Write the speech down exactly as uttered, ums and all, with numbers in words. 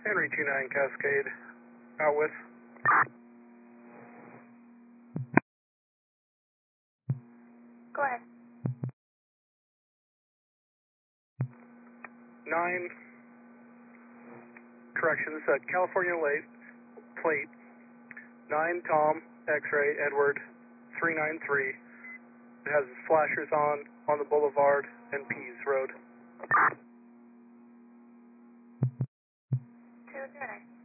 Henry two nine Cascade, out with. Go ahead. nine, corrections, uh, California late, plate, nine Tom, X-ray, Edward, three nine three. It has flashers on, on the boulevard and Pease Road. two zero nine.